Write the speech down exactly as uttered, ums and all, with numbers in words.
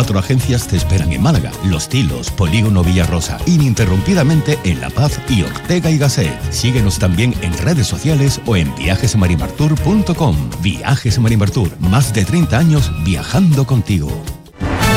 Cuatro agencias te esperan en Málaga, Los Tilos, Polígono Villarrosa, ininterrumpidamente en La Paz y Ortega y Gasset. Síguenos también en redes sociales o en viajes marimartour punto com. Viajes Marimartour, más de treinta años viajando contigo.